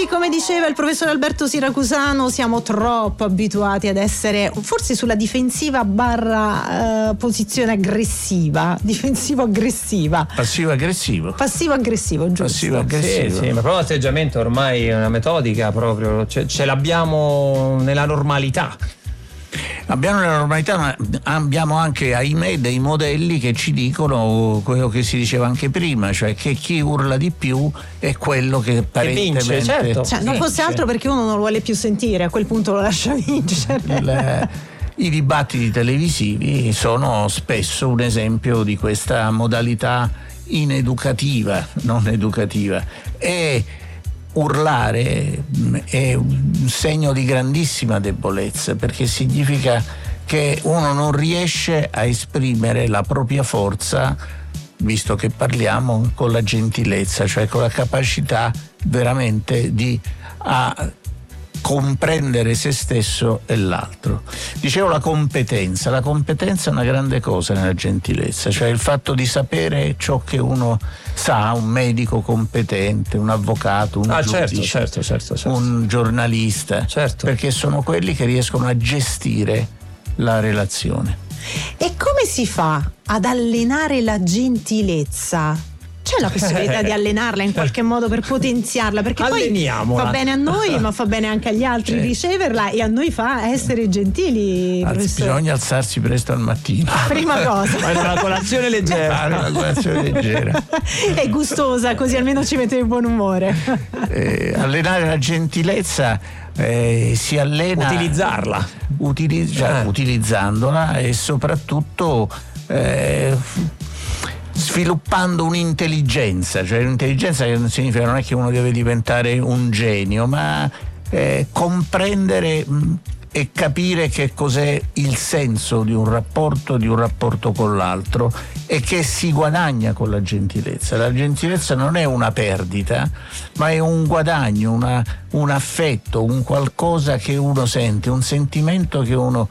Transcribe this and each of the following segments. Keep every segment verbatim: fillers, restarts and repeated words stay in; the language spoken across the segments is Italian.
Sì, come diceva il professor Alberto Siracusano, siamo troppo abituati ad essere forse sulla difensiva barra eh, posizione aggressiva, difensivo-aggressiva. Passivo-aggressivo. Passivo-aggressivo, giusto? Passivo-aggressivo. Sì, sì, ma proprio l'atteggiamento ormai è una metodica proprio, ce, ce l'abbiamo nella normalità. Abbiamo una normalità, ma abbiamo anche, ahimè, dei modelli che ci dicono quello che si diceva anche prima, cioè che chi urla di più è quello che apparentemente vince, certo. Cioè, non fosse altro perché uno non lo vuole più sentire, a quel punto lo lascia vincere. Le, I dibattiti televisivi sono spesso un esempio di questa modalità ineducativa, non educativa. E urlare è un segno di grandissima debolezza, perché significa che uno non riesce a esprimere la propria forza, visto che parliamo, con la gentilezza, cioè con la capacità veramente di a comprendere se stesso e l'altro. Dicevo la competenza, la competenza è una grande cosa nella gentilezza, cioè il fatto di sapere ciò che uno sa, un medico competente, un avvocato, un ah, giudice, certo, certo, certo, certo. un giornalista, certo. Perché sono quelli che riescono a gestire la relazione. E come si fa ad allenare la gentilezza? C'è la possibilità di allenarla in qualche modo per potenziarla? Perché poi fa bene a noi, ma fa bene anche agli altri Certo. riceverla, e a noi fa essere gentili. Anzi, professore. bisogna alzarsi presto al mattino. Prima cosa. Fare una colazione leggera. Fare una colazione leggera. È gustosa, così almeno ci mette di buon umore. Eh, allenare la gentilezza eh, si allena Utilizzarla. utilizza, Eh. utilizzandola e soprattutto eh, sviluppando un'intelligenza, cioè un'intelligenza che non significa, non è che uno deve diventare un genio, ma eh, comprendere mh, e capire che cos'è il senso di un rapporto, di un rapporto con l'altro, e che si guadagna con la gentilezza. La gentilezza non è una perdita, ma è un guadagno, una, un affetto, un qualcosa che uno sente, un sentimento che uno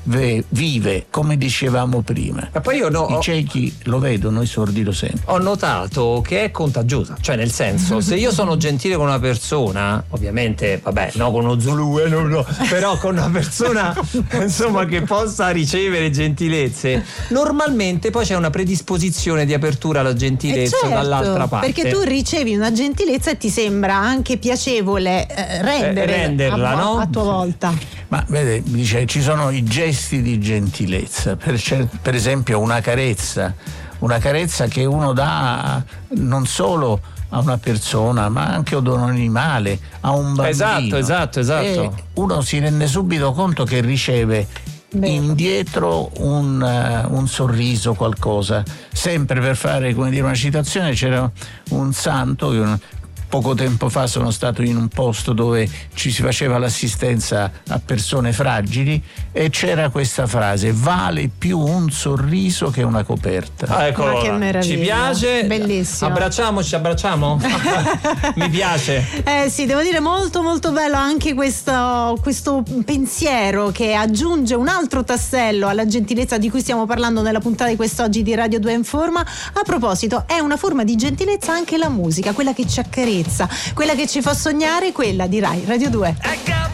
vive, come dicevamo prima. Ma poi io no, I ciechi lo vedono, i sordi lo sentono. ho notato che è contagiosa, cioè nel senso, se io sono gentile con una persona, ovviamente, vabbè, no con uno Zulu, eh, no, no, però con una persona insomma che possa ricevere gentilezze, normalmente poi c'è una predisposizione di apertura alla gentilezza, Eh certo, dall'altra parte. perché tu ricevi una gentilezza e ti sembra anche piacevole eh, rendere, Eh, renderla, a, no? a tua volta. Ma vede, dice, ci sono i gesti di gentilezza, per, cer- per esempio una carezza, una carezza che uno dà non solo a una persona, ma anche ad un animale, a un bambino. Esatto, esatto, esatto. E uno si rende subito conto che riceve Beh. indietro un, uh, un sorriso, qualcosa. Sempre per fare, come dire, una citazione, c'era un santo che un, poco tempo fa sono stato in un posto dove ci si faceva l'assistenza a persone fragili e c'era questa frase: vale più un sorriso che una coperta. Ah, eccolo Ma che là. meraviglia. Ci piace? Bellissimo. Abbracciamoci, abbracciamo? Mi piace. Eh sì, devo dire molto molto bello anche questo, questo pensiero che aggiunge un altro tassello alla gentilezza di cui stiamo parlando nella puntata di quest'oggi di Radio due Informa. A proposito, è una forma di gentilezza anche la musica, quella che ci accarezza, quella che ci fa sognare, quella di Rai Radio due.